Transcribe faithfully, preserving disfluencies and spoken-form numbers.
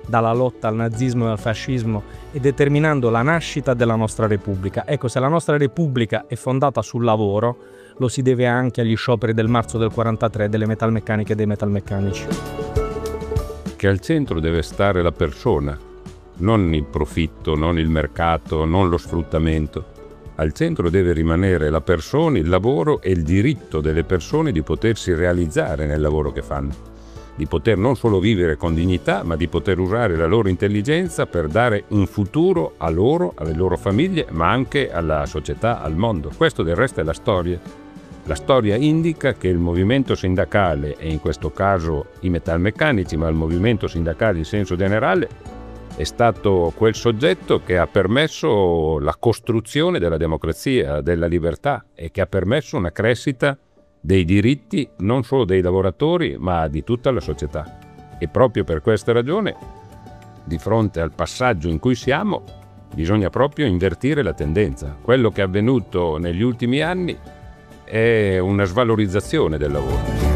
dalla lotta al nazismo e al fascismo e determinando la nascita della nostra Repubblica. Ecco, se la nostra Repubblica è fondata sul lavoro, lo si deve anche agli scioperi del marzo del quarantatré delle metalmeccaniche e dei metalmeccanici. Che al centro deve stare la persona, non il profitto, non il mercato, non lo sfruttamento. Al centro deve rimanere la persona, il lavoro e il diritto delle persone di potersi realizzare nel lavoro che fanno, di poter non solo vivere con dignità, ma di poter usare la loro intelligenza per dare un futuro a loro, alle loro famiglie, ma anche alla società, al mondo. Questo del resto è la storia. La storia indica che il movimento sindacale, e in questo caso i metalmeccanici, ma il movimento sindacale in senso generale, è stato quel soggetto che ha permesso la costruzione della democrazia, della libertà e che ha permesso una crescita dei diritti non solo dei lavoratori ma di tutta la società. E proprio per questa ragione, di fronte al passaggio in cui siamo, bisogna proprio invertire la tendenza. Quello che è avvenuto negli ultimi anni è una svalorizzazione del lavoro.